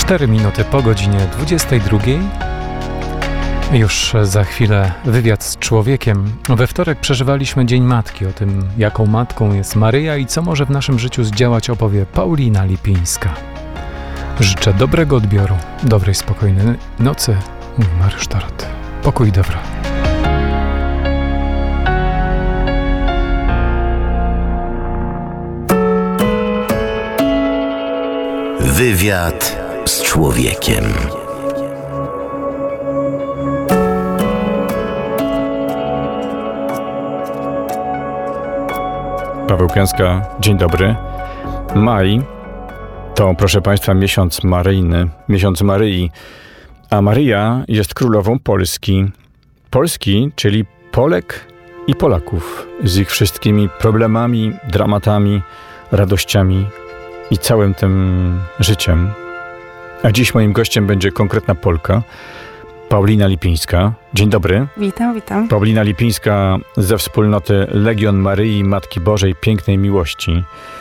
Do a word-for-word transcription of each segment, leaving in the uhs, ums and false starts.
cztery minuty po godzinie dwudziestej drugiej. Już za chwilę wywiad z człowiekiem. We wtorek przeżywaliśmy Dzień Matki. O tym, jaką matką jest Maryja i co może w naszym życiu zdziałać, opowie Paulina Lipińska. Życzę dobrego odbioru, dobrej, spokojnej nocy. Mówi Mariusz Dorot. Pokój i dobro. Wywiad z człowiekiem. Paweł Piąska, dzień dobry. Maj to, proszę Państwa, miesiąc maryjny, miesiąc Maryi, a Maryja jest królową Polski. Polski, czyli Polek i Polaków z ich wszystkimi problemami, dramatami, radościami i całym tym życiem. A dziś moim gościem będzie konkretna Polka, Paulina Lipińska. Dzień dobry. Witam, witam. Paulina Lipińska ze wspólnoty Legion Maryi Matki Bożej Pięknej Miłości.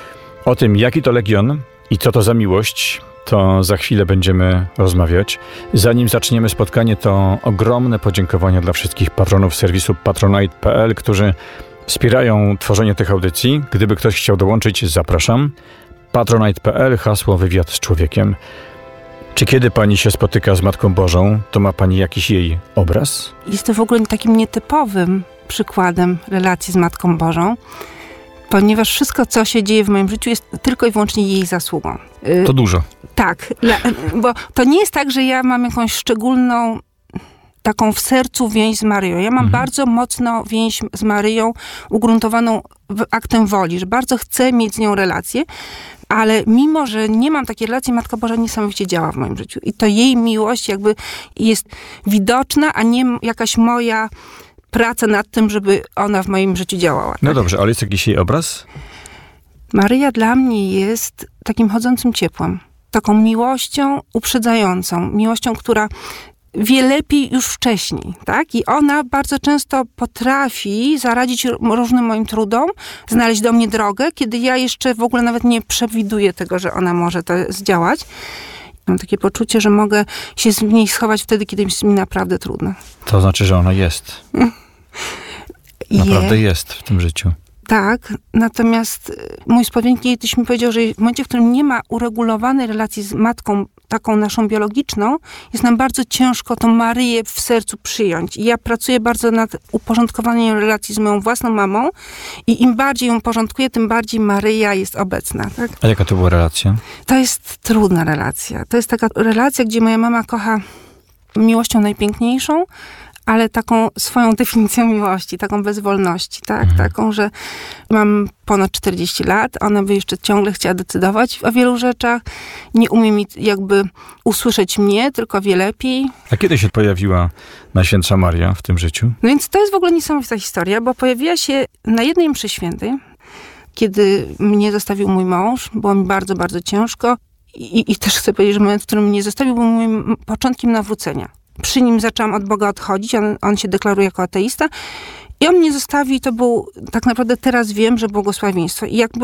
O tym, jaki to Legion i co to za miłość, to za chwilę będziemy rozmawiać. Zanim zaczniemy spotkanie, to ogromne podziękowania dla wszystkich patronów serwisu patronite kropka p l, którzy wspierają tworzenie tych audycji. Gdyby ktoś chciał dołączyć, zapraszam. patronite kropka p l, hasło wywiad z człowiekiem. Czy kiedy pani się spotyka z Matką Bożą, to ma pani jakiś jej obraz? Jest to w ogóle takim nietypowym przykładem relacji z Matką Bożą, ponieważ wszystko, co się dzieje w moim życiu, jest tylko i wyłącznie jej zasługą. To dużo. Tak, bo to nie jest tak, że ja mam jakąś szczególną taką w sercu więź z Maryją. Ja mam mhm. bardzo mocno więź z Maryją ugruntowaną w aktem woli, że bardzo chcę mieć z nią relację, ale mimo, że nie mam takiej relacji, Matka Boża niesamowicie działa w moim życiu. I to jej miłość jakby jest widoczna, a nie jakaś moja praca nad tym, żeby ona w moim życiu działała. Tak? No dobrze, ale jest jakiś jej obraz? Maryja dla mnie jest takim chodzącym ciepłem. Taką miłością uprzedzającą. Miłością, która wie lepiej już wcześniej, tak? I ona bardzo często potrafi zaradzić różnym moim trudom, znaleźć do mnie drogę, kiedy ja jeszcze w ogóle nawet nie przewiduję tego, że ona może to zdziałać. Mam takie poczucie, że mogę się z niej schować wtedy, kiedy jest mi naprawdę trudno. To znaczy, że ona jest. Naprawdę Je. jest w tym życiu. Tak, natomiast mój spowiednik kiedyś mi powiedział, że w momencie, w którym nie ma uregulowanej relacji z matką, taką naszą biologiczną, jest nam bardzo ciężko tą Maryję w sercu przyjąć. I ja pracuję bardzo nad uporządkowaniem relacji z moją własną mamą i im bardziej ją porządkuję, tym bardziej Maryja jest obecna. Tak? A jaka to była relacja? To jest trudna relacja. To jest taka relacja, gdzie moja mama kocha miłością najpiękniejszą, ale taką swoją definicją miłości, taką bez wolności, tak? Mhm. Taką, że mam ponad czterdzieści lat, ona by jeszcze ciągle chciała decydować o wielu rzeczach, nie umie mi jakby usłyszeć mnie, tylko wie lepiej. A kiedy się pojawiła Najświętsza Maria w tym życiu? No więc to jest w ogóle niesamowita historia, bo pojawiła się na jednej mszy świętej, kiedy mnie zostawił mój mąż, było mi bardzo, bardzo ciężko i, i też chcę powiedzieć, że moment, w którym mnie zostawił, był moim początkiem nawrócenia. Przy nim zaczęłam od Boga odchodzić, on, on się deklaruje jako ateista i on mnie zostawił i to był, tak naprawdę teraz wiem, że błogosławieństwo. I jakby